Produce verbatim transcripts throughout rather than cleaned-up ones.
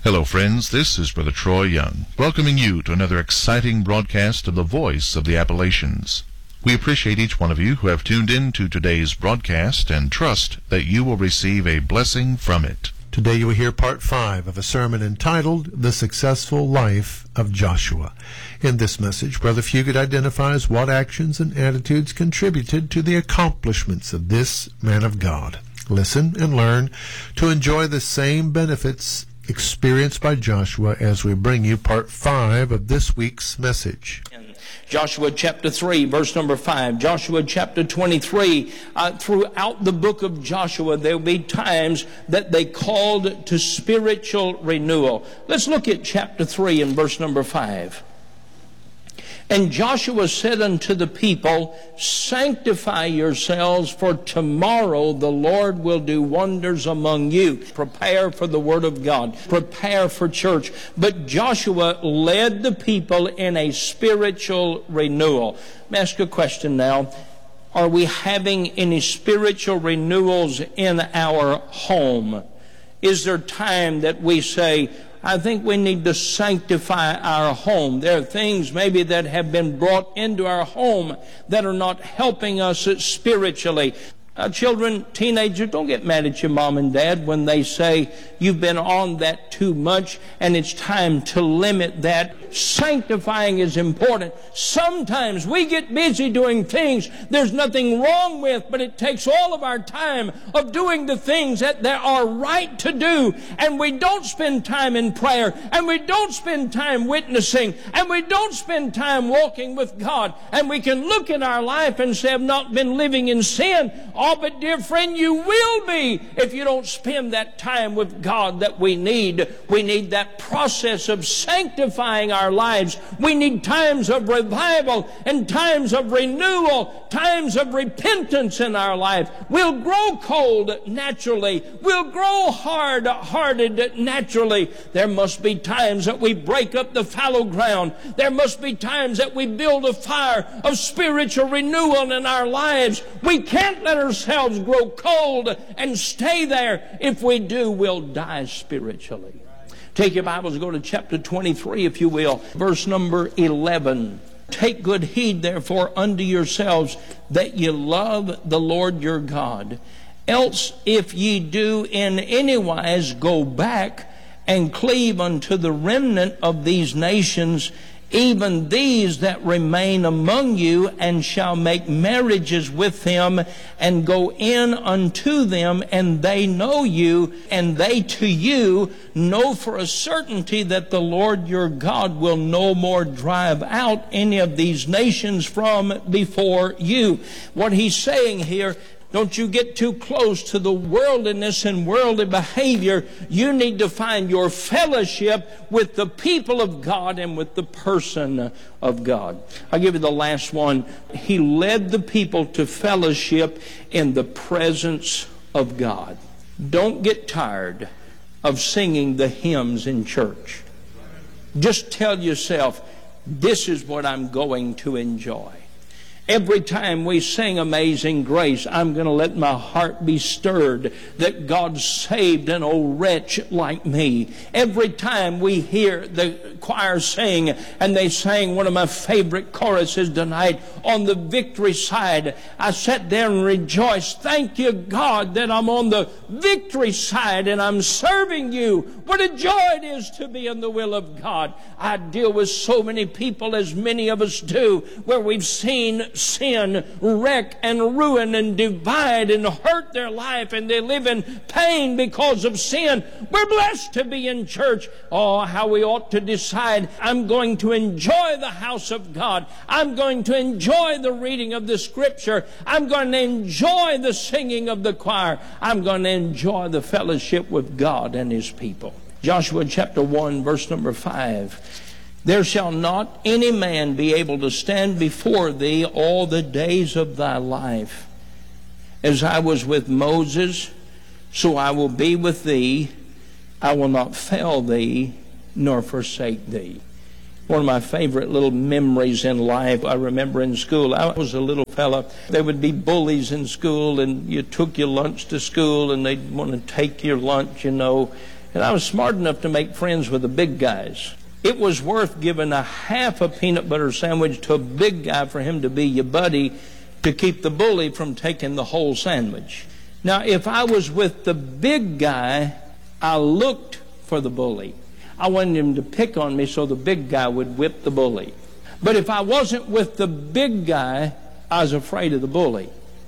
Hello friends, this is Brother Troy Young, welcoming you to another exciting broadcast of the Voice of the Appalachians. We appreciate each one of you who have tuned in to today's broadcast and trust that you will receive a blessing from it. Today you will hear part five of a sermon entitled The Successful Life of Joshua. In this message, Brother Fugit identifies what actions and attitudes contributed to the accomplishments of this man of God. Listen and learn to enjoy the same benefits experienced by Joshua as we bring you part five of this week's message. Joshua chapter three, verse number five. Joshua chapter twenty-three. Uh, throughout the book of Joshua, there will be times that they called to spiritual renewal. Let's look at chapter three and verse number five. And Joshua said unto the people, sanctify yourselves, for tomorrow the Lord will do wonders among you. Prepare for the word of God. Prepare for church. But Joshua led the people in a spiritual renewal. Let me ask you a question now. Are we having any spiritual renewals in our home? Is there time that we say, I think we need to sanctify our home? There are things maybe that have been brought into our home that are not helping us spiritually. Uh, children, teenagers, don't get mad at your mom and dad when they say you've been on that too much and it's time to limit that. Sanctifying is important. Sometimes we get busy doing things there's nothing wrong with, but it takes all of our time of doing the things that there are right to do, and we don't spend time in prayer, and we don't spend time witnessing, and we don't spend time walking with God, and we can look in our life and say, I've not been living in sin. Oh, but dear friend, you will be if you don't spend that time with God that we need. We need that process of sanctifying our lives. We need times of revival and times of renewal, times of repentance in our life. We'll grow cold naturally. We'll grow hard-hearted naturally. There must be times that we break up the fallow ground. There must be times that we build a fire of spiritual renewal in our lives. We can't let ourselves grow cold and stay there. If we do, we'll die spiritually. Take your Bibles and go to chapter twenty-three, if you will, verse number eleven. Take good heed, therefore, unto yourselves, that ye love the Lord your God. Else, if ye do in any wise go back and cleave unto the remnant of these nations, even these that remain among you, and shall make marriages with them, and go in unto them, and they know you, and they to you, know for a certainty that the Lord your God will no more drive out any of these nations from before you. What he's saying here, don't you get too close to the worldliness and worldly behavior. You need to find your fellowship with the people of God and with the person of God. I'll give you the last one. He led the people to fellowship in the presence of God. Don't get tired of singing the hymns in church. Just tell yourself, this is what I'm going to enjoy. Every time we sing Amazing Grace, I'm going to let my heart be stirred that God saved an old wretch like me. Every time we hear the choir sing, and they sang one of my favorite choruses tonight, On the Victory Side, I sat there and rejoiced. Thank you, God, that I'm on the victory side and I'm serving you. What a joy it is to be in the will of God. I deal with so many people, as many of us do, where we've seen sin wreck and ruin and divide and hurt their life, and they live in pain because of sin. We're blessed to be in church. Oh, how we ought to decide, I'm going to enjoy the house of God. I'm going to enjoy the reading of the Scripture. I'm going to enjoy the singing of the choir. I'm going to enjoy the fellowship with God and His people. Joshua chapter one, verse number five. There shall not any man be able to stand before thee all the days of thy life. As I was with Moses, so I will be with thee. I will not fail thee, nor forsake thee. One of my favorite little memories in life, I remember in school, I was a little fella. There would be bullies in school, and you took your lunch to school, and they'd want to take your lunch, you know. And I was smart enough to make friends with the big guys. It was worth giving a half a peanut butter sandwich to a big guy for him to be your buddy, to keep the bully from taking the whole sandwich. Now, if I was with the big guy, I looked for the bully. I wanted him to pick on me so the big guy would whip the bully. But if I wasn't with the big guy, I was afraid of the bully.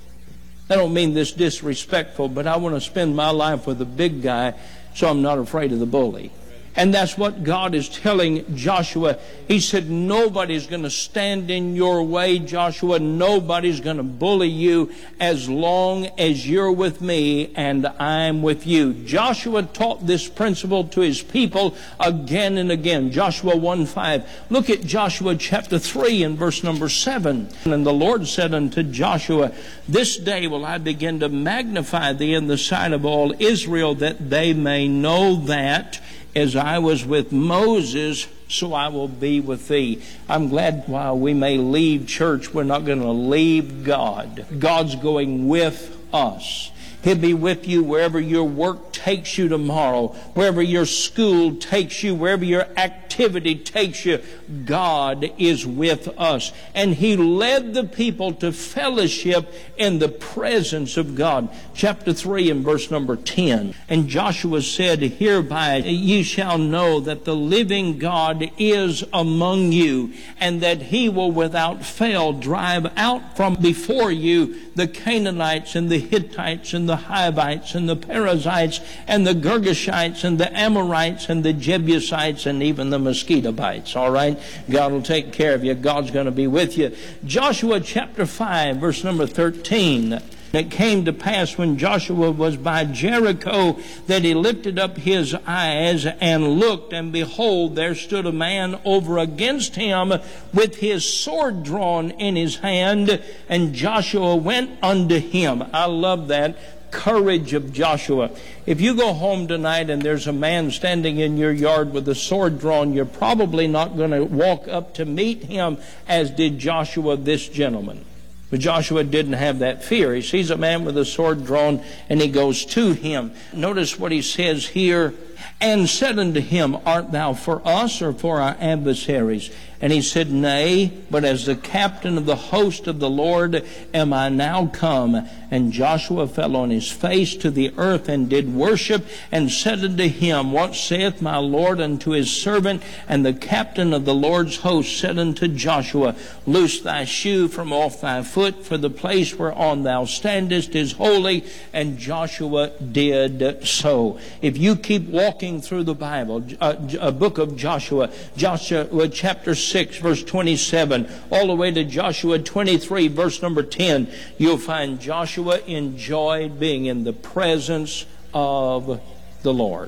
I don't mean this disrespectful, but I want to spend my life with the big guy so I'm not afraid of the bully. And that's what God is telling Joshua. He said, nobody's going to stand in your way, Joshua. Nobody's going to bully you as long as you're with me and I'm with you. Joshua taught this principle to his people again and again. Joshua one five. Look at Joshua chapter three and verse number seven. And the Lord said unto Joshua, this day will I begin to magnify thee in the sight of all Israel, that they may know that as I was with Moses, so I will be with thee. I'm glad while we may leave church, we're not going to leave God. God's going with us. He'll be with you wherever your work takes you tomorrow, wherever your school takes you, wherever your activity takes you. God is with us. And He led the people to fellowship in the presence of God. Chapter three and verse number ten. And Joshua said, hereby ye shall know that the living God is among you, and that He will without fail drive out from before you the Canaanites and the Hittites and the Hivites and the Perizzites and the Girgashites and the Amorites and the Jebusites and even the mosquito bites. All right? God will take care of you. God's going to be with you. Joshua chapter five, verse number thirteen. It came to pass when Joshua was by Jericho that he lifted up his eyes and looked, and behold, there stood a man over against him with his sword drawn in his hand, and Joshua went unto him. I love that. Courage of Joshua. If you go home tonight and there's a man standing in your yard with a sword drawn, you're probably not going to walk up to meet him as did Joshua, this gentleman. But Joshua didn't have that fear. He sees a man with a sword drawn and he goes to him. Notice what he says here. And said unto him, art thou for us or for our adversaries? And he said, nay, but as the captain of the host of the Lord am I now come. And Joshua fell on his face to the earth and did worship, and said unto him, what saith my Lord unto his servant? And the captain of the Lord's host said unto Joshua, loose thy shoe from off thy foot, for the place whereon thou standest is holy. And Joshua did so. If you keep walking through the Bible, a, a book of Joshua, Joshua chapter six, verse twenty-seven, all the way to Joshua twenty-three, verse number ten, you'll find Joshua enjoyed being in the presence of the Lord.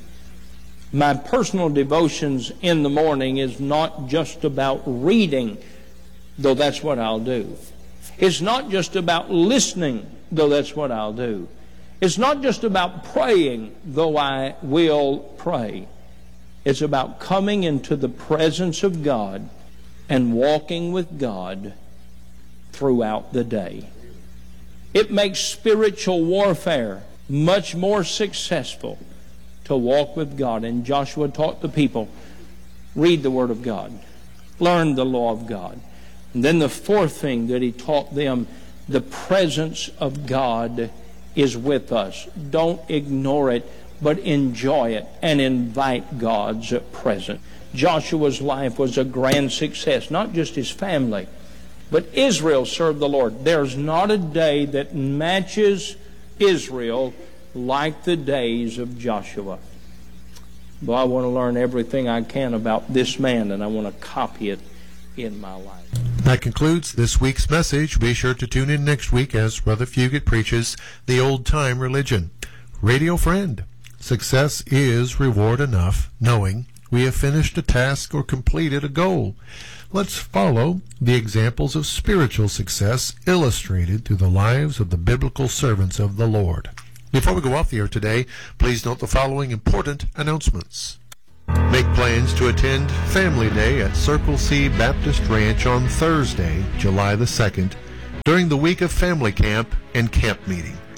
My personal devotions in the morning is not just about reading, though that's what I'll do. It's not just about listening, though that's what I'll do. It's not just about praying, though I will pray. It's about coming into the presence of God and walking with God throughout the day. It makes spiritual warfare much more successful to walk with God. And Joshua taught the people, read the Word of God, learn the law of God. And then the fourth thing that he taught them, the presence of God is with us. Don't ignore it, but enjoy it and invite God's presence. Joshua's life was a grand success, not just his family, but Israel served the Lord. There's not a day that matches Israel like the days of Joshua. Well, I want to learn everything I can about this man, and I want to copy it in my life. That concludes this week's message. Be sure to tune in next week as Brother Fugit preaches the old-time religion. Radio friend, success is reward enough, knowing we have finished a task or completed a goal. Let's follow the examples of spiritual success illustrated through the lives of the biblical servants of the Lord. Before we go off the air today, please note the following important announcements. Make plans to attend Family Day at Circle C Baptist Ranch on Thursday, July the second, during the week of Family Camp and Camp Meeting.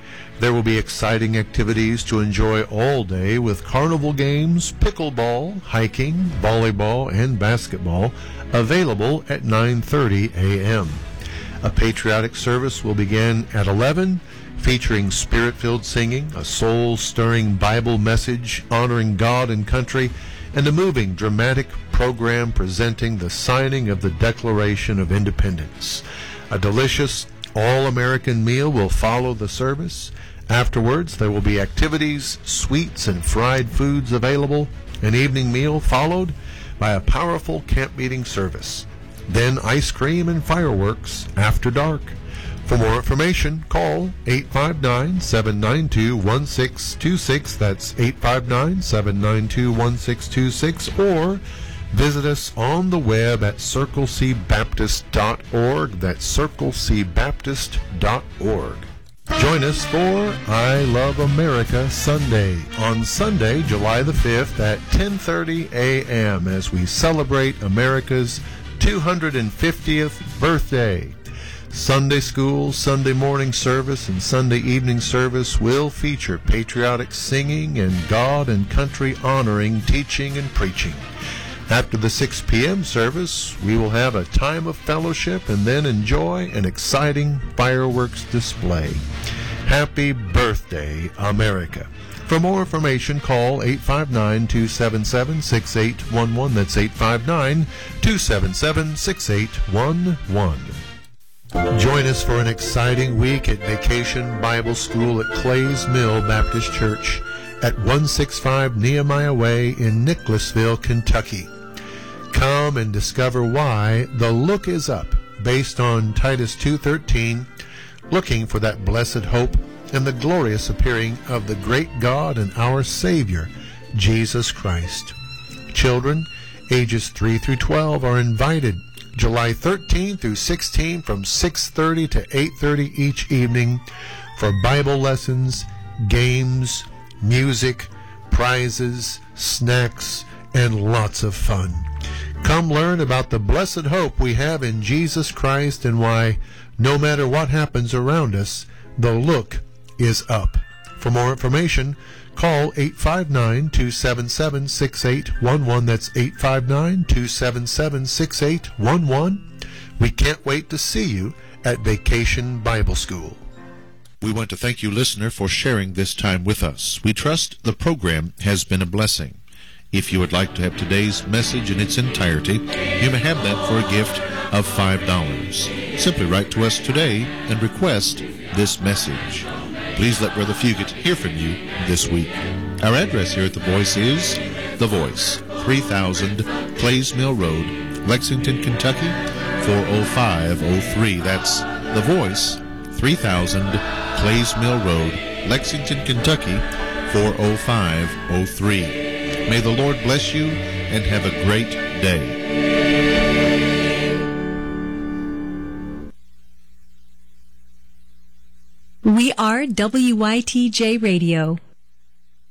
There will be exciting activities to enjoy all day with carnival games, pickleball, hiking, volleyball, and basketball available at nine thirty a.m. A patriotic service will begin at eleven, featuring spirit-filled singing, a soul-stirring Bible message honoring God and country, and a moving, dramatic program presenting the signing of the Declaration of Independence. A delicious, all-American meal will follow the service. Afterwards, there will be activities, sweets, and fried foods available. An evening meal followed by a powerful camp meeting service. Then ice cream and fireworks after dark. For more information, call eight five nine, seven nine two, one six two six. That's eight five nine, seven nine two, one six two six. Or visit us on the web at circle c baptist dot org. That's circle c baptist dot org. Join us for I Love America Sunday on Sunday, July the fifth at ten thirty a.m. as we celebrate America's two hundred fiftieth birthday. Sunday school, Sunday morning service, and Sunday evening service will feature patriotic singing and God and country honoring teaching and preaching. After the six p.m. service, we will have a time of fellowship and then enjoy an exciting fireworks display. Happy birthday, America. For more information, call eight five nine, two seven seven, six eight one one. That's eight five nine, two seven seven, six eight one one. Join us for an exciting week at Vacation Bible School at Clays Mill Baptist Church at one sixty-five Nehemiah Way in Nicholasville, Kentucky. Come and discover why the look is up, based on Titus two thirteen, looking for that blessed hope and the glorious appearing of the great God and our Savior, Jesus Christ. Children ages three through twelve are invited July thirteenth through sixteenth from six thirty to eight thirty each evening for Bible lessons, games, music, prizes, snacks, and lots of fun. Come learn about the blessed hope we have in Jesus Christ and why, no matter what happens around us, the look is up. For more information, call eight five nine, two seven seven, six eight one one. That's eight five nine, two seven seven, six eight one one. We can't wait to see you at Vacation Bible School. We want to thank you, listener, for sharing this time with us. We trust the program has been a blessing. If you would like to have today's message in its entirety, you may have that for a gift of five dollars. Simply write to us today and request this message. Please let Brother Fugit hear from you this week. Our address here at The Voice is The Voice, three thousand Clays Mill Road, Lexington, Kentucky, four oh five oh three. That's The Voice, three thousand Clays Mill Road, Lexington, Kentucky, four oh five oh three. May the Lord bless you and have a great day. We are W Y T J Radio,